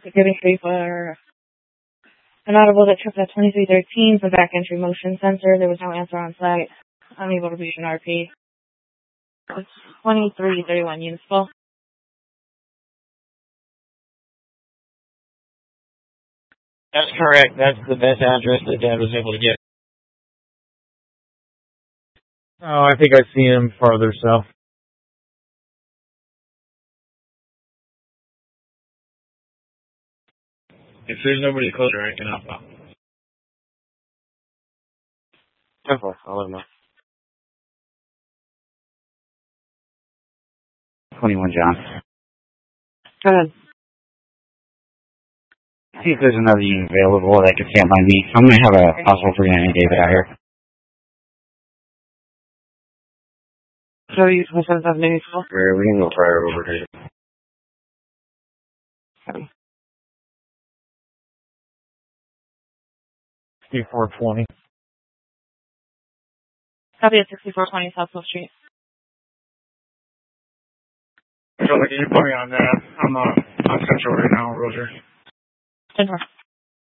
Giving free for an audible that tripped at 2313 for back entry motion sensor. There was no answer on site. Unable to reach an RP. It's 2331 units full. That's correct. That's the best address that Dad was able to get. Oh, I think I see him farther south. If there's nobody closer, I can help out. 10-4, I'll let him know. 21, John. Go ahead. See if there's another unit available that can stand by me. I'm going to have a possible 390 David out here. So you 27,000 units full? We can go prior over here. Okay. 6420. Copy at 6420 Southwell Street. So, can you put me on that? I'm on Central right now, Roger. 10-4.